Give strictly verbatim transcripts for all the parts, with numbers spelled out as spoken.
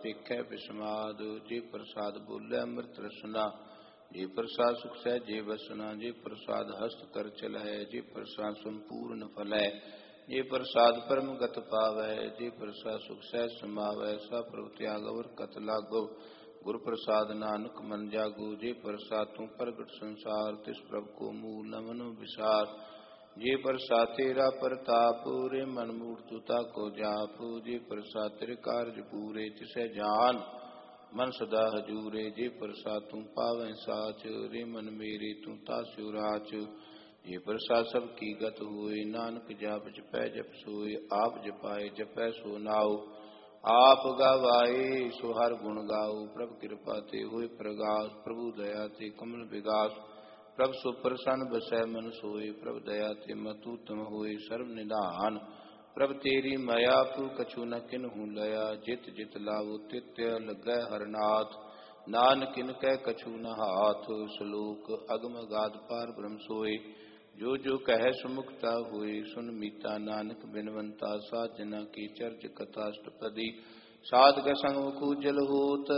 पेखै विस्माद। जे प्रसाद बोले अमृत रसना, जे प्रसाद सुख सह जे बसना। जे प्रसाद हस्त कर चलै, जे प्रसाद संपूर्ण फलै। जे प्रसाद परम गत पावै, जे प्रसाद सुख सह समावै। सा प्रभु त्याग अवर कत लागो, गुर प्रसाद नानक मन जागो। जे प्रसाद तू प्रगट संसार, तिस प्रभु को मूल न मनो विसार। जे प्रसाद तेरा प्रताप, रे मन मूर्ति ताको जाप। जे प्रसाद तेरे कार्य पूरे, तिसै जान मन सदा हजूरे। जे प्रसाद तू पावै साच, रे मन मेरे तू तास्यो राच। जे प्रसाद सब की गत होए, नानक जाप जपै जप सोए। आप जपाए जपै सो नाओ, आप गावाए सो हर गुण गाओ। प्रभु कृपा ते होए प्रगास, प्रभु दया ते कमल विगास। प्रभु सो प्रसन्न बसै मन सोए, प्रभु दया ते मत उत्तम होए सर्व निधान। प्रभु तेरी माया पू कछु न किन्हु लया, जित जित लाभो तित लगै हरनाथ। नानक किन कै कछु न हाथ, श्लोक अगम अगाध पार ब्रह्म सोए। जो जो कह सुमुखता होए, सुन मीता नानक बिनवंता। साध जना की चर्च कथा अष्टपदी, साध का संग मुख उज्जल होत।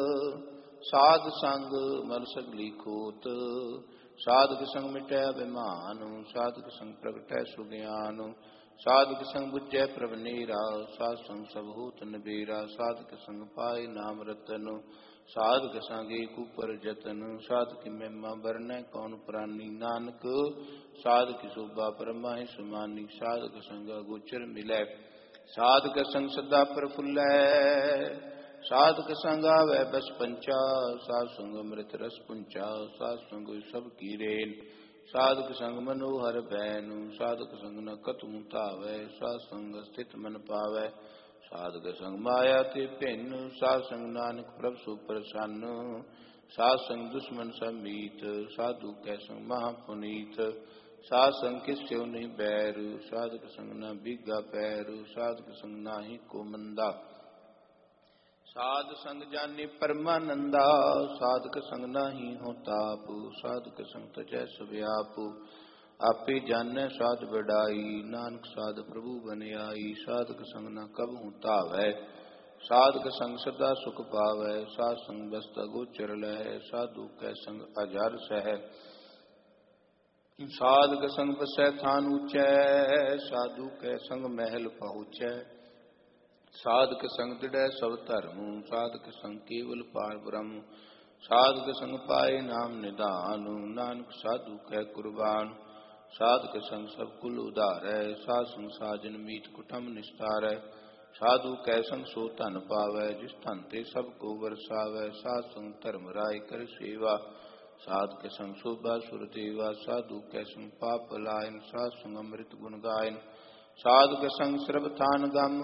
साध संग मल सगली खोत, साधक संग मिटै अभिमान। साधक संग प्रगटै सुज्ञान, साधक संग बुझै प्रभ नेरा। साध संग सब होत नबेरा, साधक संग पाए नाम रतन। साधक संग एक ऊपर जतन, साधक महिमा बरनै कौन प्राणी। नानक साधक शोभा परमाहि समानी। साधक संग गोचर मिलै, साधक संग सदा प्रफुल्लै। साधक संग आवै बस पंचा, साध संग अमृत रस पुंचा। साध संग सब की रेन, साधक संग मनोहर बैन। साधक संग न कतहु धावै, साध संग स्थित मन पावै। साधक संग माया ते भिन्न, साध संग नानक प्रभु सो प्रसन्न। साध संग दुश्मन सब मीत, साधु कै संग महापुनीत। साध संग किस स्यो नहीं बैर, साधक संग न बीगा पैर। साधक संग नाहि को मंदा, साध संग जाने परमानंदा। साधक संग नाही हो ताप, साधक संग तजै सब आप। आपे जानै साध बड़ाई, नानक साध प्रभु बन आई। साधक संग न कबहु धावै, साधक संग सदा सुख पावै। साध संग बसता गोचर लहै, साधु कै संग अजर सहै। साधक संग बसै थान ऊंचै, साधु कै संग महल पहुँचै। साधक संग दृढ़ सब धर्म, साधक संग केवल पार ब्रह्म। साधक संग पाए नाम निधान, नानक साधु कै कुर्बान। साधक संग सब कुल उधारै, साध संग साजन मीत कुटुंब निस्तारै। साधु कै संग सो धन पावै, जिस धन ते सब को बरसावै। साध संग धर्म राय कर सेवा, साधक संग शोभा सुर देवा। साधु कै संग पाप पलायन, साध संग अमृत गुण गायन। साधक संग सर्ब थान गम,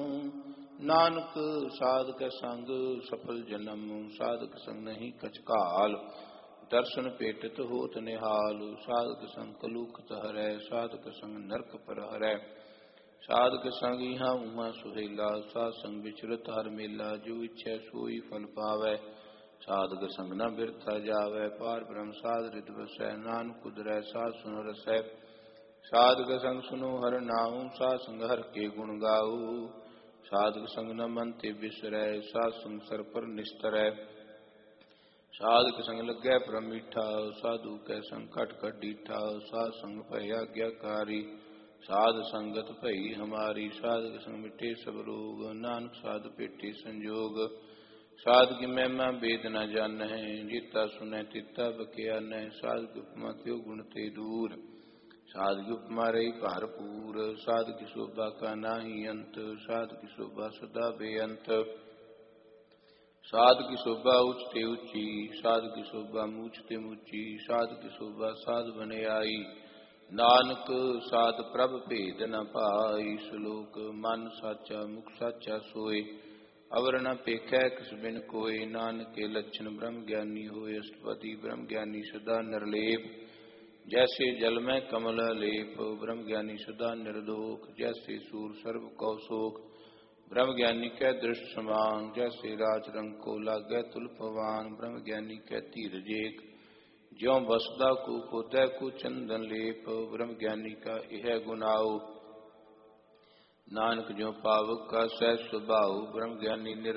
नानक साधक संग सफल जन्म। साधक संग नहीं कछ काल, दर्शन पेटत होत निहाल। साधक संग कलुखत हरै, साधक संग नरक पर हरै। साधक संग इहाँ उहाँ सुहेला, साध संग विचरत हर मेला। जो इच्छै सोई फल पावै, साधक संग न बिरथा जावै। पार ब्रह्म साध रित बसै, नानक उदरै साध सुन रसै। साधक संग सुनो हर नाम, साध संग हर के गुण गाओ। साधक संग न मन ते बिसरै, साध संग सर पर निस्तरै। साधक संग लगै परम मीठा, साधु कै संग खट खट डीठा। साध संग भय आज्ञाकारी, साध संगत भई हमारी। साधक संग मिटे सब रोग, नानक साध पेटे संजोग। साध की महिमा वेद न जानैं, जेता सुनै तेता बख्यानैं। साध की उपमा त्यो गुण ते दूर, साध की उपमा रही भरपूर। साध की शोभा का नाही अंत, साध की शोभा सदा बेअंत। साध की शोभा उच्च ते ऊंची, साध की शोभा मूछ ते मूची। साध की शोभा साध बने आई, नानक साध प्रभ भेद न पाई। श्लोक मन साचा मुख साचा सोए, अवर न पेखै किस बिन कोय। नानक के लक्षण ब्रह्म ज्ञानी होए, अष्टपदी ब्रह्म ज्ञानी सदा निर्लेप। जैसे जल में कमल लेप, ब्रह्म ज्ञानी सदा निर्दोख। जैसे सूर सर्व कौ शोक, ब्रह्म ज्ञानी कै दृष्ट समान। जैसे राज रंग को लागै तुलपवान, ब्रह्म ज्ञानी कै धीरज एक। ज्यों बसदा को खोदै को चंदन लेप, ब्रह्म ज्ञानी का यह गुनाओ। नानक ज्यों पावक का सहज स्वभाव, ब्रह्म ज्ञानी